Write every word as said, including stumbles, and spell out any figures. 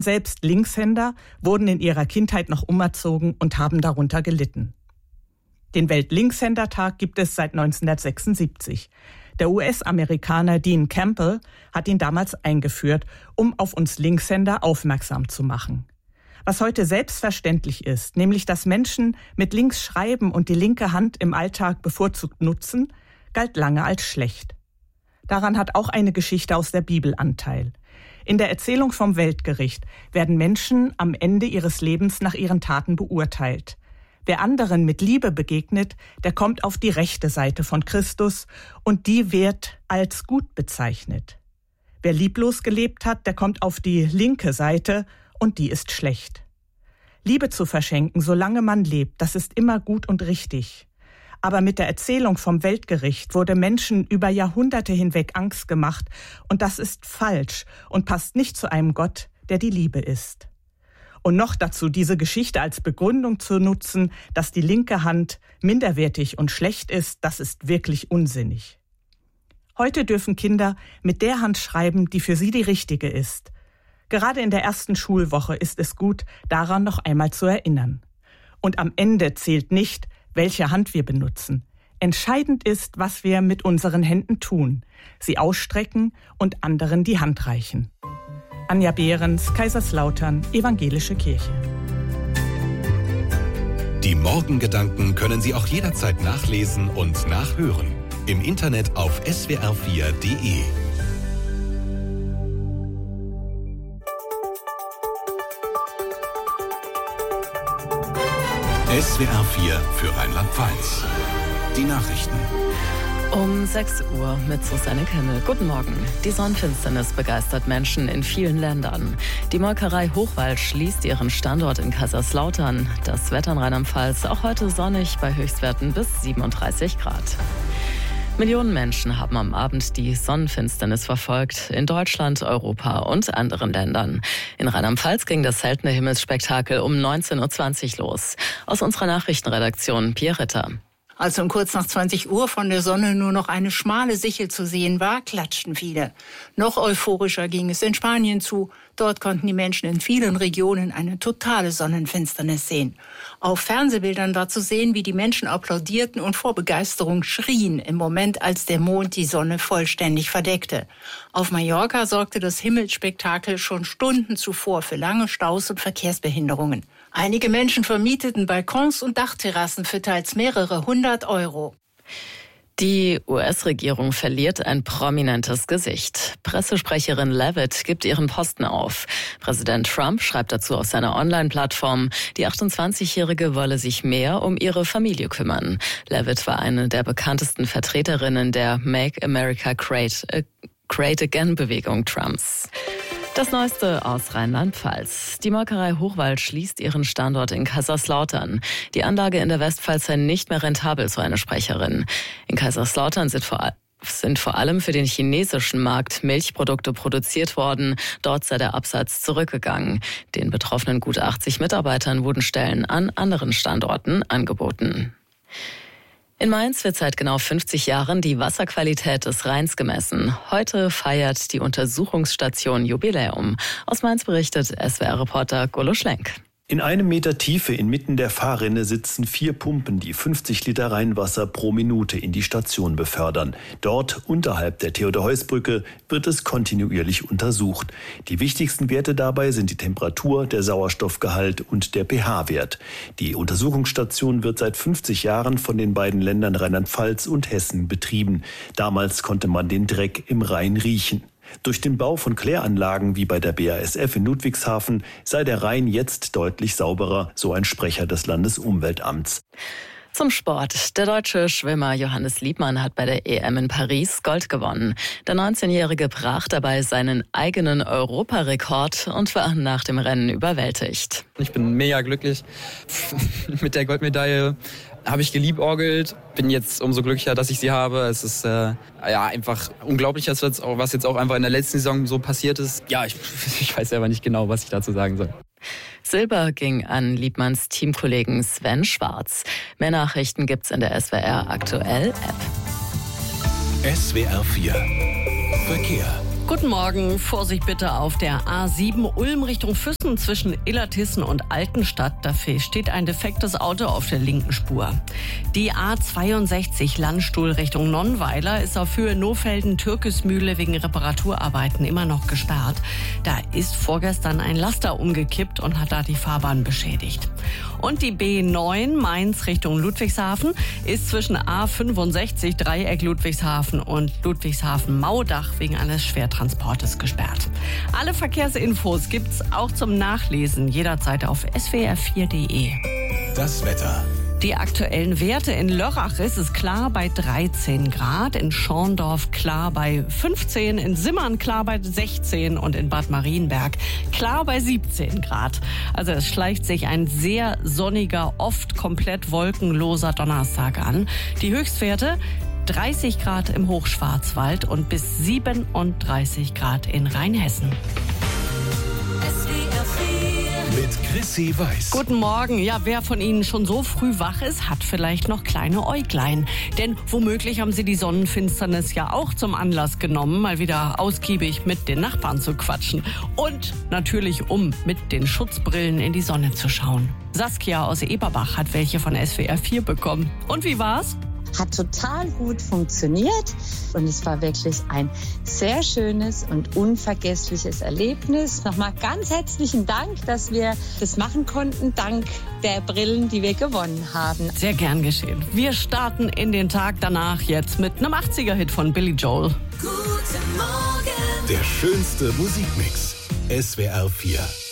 selbst Linkshänder, wurden in ihrer Kindheit noch umerzogen und haben darunter gelitten. Den Welt-Linkshänder-Tag gibt es seit neunzehnhundertsechsundsiebzig. Der U S-Amerikaner Dean Campbell hat ihn damals eingeführt, um auf uns Linkshänder aufmerksam zu machen. Was heute selbstverständlich ist, nämlich dass Menschen mit links schreiben und die linke Hand im Alltag bevorzugt nutzen, galt lange als schlecht. Daran hat auch eine Geschichte aus der Bibel Anteil. In der Erzählung vom Weltgericht werden Menschen am Ende ihres Lebens nach ihren Taten beurteilt. Wer anderen mit Liebe begegnet, der kommt auf die rechte Seite von Christus und die wird als gut bezeichnet. Wer lieblos gelebt hat, der kommt auf die linke Seite und die ist schlecht. Liebe zu verschenken, solange man lebt, das ist immer gut und richtig. Aber mit der Erzählung vom Weltgericht wurde Menschen über Jahrhunderte hinweg Angst gemacht und das ist falsch und passt nicht zu einem Gott, der die Liebe ist. Und noch dazu diese Geschichte als Begründung zu nutzen, dass die linke Hand minderwertig und schlecht ist, das ist wirklich unsinnig. Heute dürfen Kinder mit der Hand schreiben, die für sie die richtige ist. Gerade in der ersten Schulwoche ist es gut, daran noch einmal zu erinnern. Und am Ende zählt nicht, welche Hand wir benutzen. Entscheidend ist, was wir mit unseren Händen tun. Sie ausstrecken und anderen die Hand reichen. Anja Behrens, Kaiserslautern, Evangelische Kirche. Die Morgengedanken können Sie auch jederzeit nachlesen und nachhören. Im Internet auf s w r vier punkt d e. S W R vier für Rheinland-Pfalz. Die Nachrichten. Um sechs Uhr mit Susanne Kimmel. Guten Morgen. Die Sonnenfinsternis begeistert Menschen in vielen Ländern. Die Molkerei Hochwald schließt ihren Standort in Kaiserslautern. Das Wetter in Rheinland-Pfalz auch heute sonnig bei Höchstwerten bis siebenunddreißig Grad. Millionen Menschen haben am Abend die Sonnenfinsternis verfolgt, in Deutschland, Europa und anderen Ländern. In Rheinland-Pfalz ging das seltene Himmelsspektakel um neunzehn Uhr zwanzig los. Aus unserer Nachrichtenredaktion Pia Ritter. Als um kurz nach zwanzig Uhr von der Sonne nur noch eine schmale Sichel zu sehen war, klatschten viele. Noch euphorischer ging es in Spanien zu. Dort konnten die Menschen in vielen Regionen eine totale Sonnenfinsternis sehen. Auf Fernsehbildern war zu sehen, wie die Menschen applaudierten und vor Begeisterung schrien im Moment, als der Mond die Sonne vollständig verdeckte. Auf Mallorca sorgte das Himmelsspektakel schon Stunden zuvor für lange Staus und Verkehrsbehinderungen. Einige Menschen vermieteten Balkons und Dachterrassen für teils mehrere hundert Euro. Die U S-Regierung verliert ein prominentes Gesicht. Pressesprecherin Leavitt gibt ihren Posten auf. Präsident Trump schreibt dazu auf seiner Online-Plattform, die achtundzwanzigjährige wolle sich mehr um ihre Familie kümmern. Leavitt war eine der bekanntesten Vertreterinnen der Make America Great, äh, Great Again-Bewegung Trumps. Das Neueste aus Rheinland-Pfalz. Die Molkerei Hochwald schließt ihren Standort in Kaiserslautern. Die Anlage in der Westpfalz sei nicht mehr rentabel, so eine Sprecherin. In Kaiserslautern sind vor, sind vor allem für den chinesischen Markt Milchprodukte produziert worden. Dort sei der Absatz zurückgegangen. Den betroffenen gut achtzig Mitarbeitern wurden Stellen an anderen Standorten angeboten. In Mainz wird seit genau fünfzig Jahren die Wasserqualität des Rheins gemessen. Heute feiert die Untersuchungsstation Jubiläum. Aus Mainz berichtet S W R-Reporter Golo Schlenk. In einem Meter Tiefe inmitten der Fahrrinne sitzen vier Pumpen, die fünfzig Liter Rheinwasser pro Minute in die Station befördern. Dort, unterhalb der Theodor-Heuss-Brücke, wird es kontinuierlich untersucht. Die wichtigsten Werte dabei sind die Temperatur, der Sauerstoffgehalt und der pH-Wert. Die Untersuchungsstation wird seit fünfzig Jahren von den beiden Ländern Rheinland-Pfalz und Hessen betrieben. Damals konnte man den Dreck im Rhein riechen. Durch den Bau von Kläranlagen wie bei der B A S F in Ludwigshafen sei der Rhein jetzt deutlich sauberer, so ein Sprecher des Landesumweltamts. Zum Sport. Der deutsche Schwimmer Johannes Liebmann hat bei der E M in Paris Gold gewonnen. Der neunzehnjährige brach dabei seinen eigenen Europarekord und war nach dem Rennen überwältigt. Ich bin mega glücklich mit der Goldmedaille. Habe ich geliebäugelt, bin jetzt umso glücklicher, dass ich sie habe. Es ist äh, ja einfach unglaublich, was jetzt, auch, was jetzt auch einfach in der letzten Saison so passiert ist. Ja, ich, ich weiß selber nicht genau, was ich dazu sagen soll. Silber ging an Liebmanns Teamkollegen Sven Schwarz. Mehr Nachrichten gibt's in der S W R Aktuell App. S W R vier Verkehr. Guten Morgen. Vorsicht bitte auf der A sieben Ulm Richtung Füssen zwischen Illertissen und Altenstadt. Da steht ein defektes Auto auf der linken Spur. Die A zweiundsechzig Landstuhl Richtung Nonnweiler ist auf Höhe Nohfelden-Türkismühle wegen Reparaturarbeiten immer noch gesperrt. Da ist vorgestern ein Laster umgekippt und hat da die Fahrbahn beschädigt. Und die B neun Mainz Richtung Ludwigshafen ist zwischen A fünfundsechzig Dreieck Ludwigshafen und Ludwigshafen-Maudach wegen eines Schwertransportes gesperrt. Alle Verkehrsinfos gibt's auch zum Nachlesen jederzeit auf S W R vier Punkt de. Das Wetter. Die aktuellen Werte: in Lörrach ist es klar bei dreizehn Grad, in Schorndorf klar bei fünfzehn, in Simmern klar bei sechzehn und in Bad Marienberg klar bei siebzehn Grad. Also es schleicht sich ein sehr sonniger, oft komplett wolkenloser Donnerstag an. Die Höchstwerte: dreißig Grad im Hochschwarzwald und bis siebenunddreißig Grad in Rheinhessen. Mit Chrissy Weiß. Guten Morgen. Ja, wer von Ihnen schon so früh wach ist, hat vielleicht noch kleine Äuglein. Denn womöglich haben Sie die Sonnenfinsternis ja auch zum Anlass genommen, mal wieder ausgiebig mit den Nachbarn zu quatschen. Und natürlich, um mit den Schutzbrillen in die Sonne zu schauen. Saskia aus Eberbach hat welche von S W R vier bekommen. Und wie war's? Hat total gut funktioniert und es war wirklich ein sehr schönes und unvergessliches Erlebnis. Nochmal ganz herzlichen Dank, dass wir das machen konnten, dank der Brillen, die wir gewonnen haben. Sehr gern geschehen. Wir starten in den Tag danach jetzt mit einem achtziger-Hit von Billy Joel. Guten Morgen. Der schönste Musikmix. S W R vier.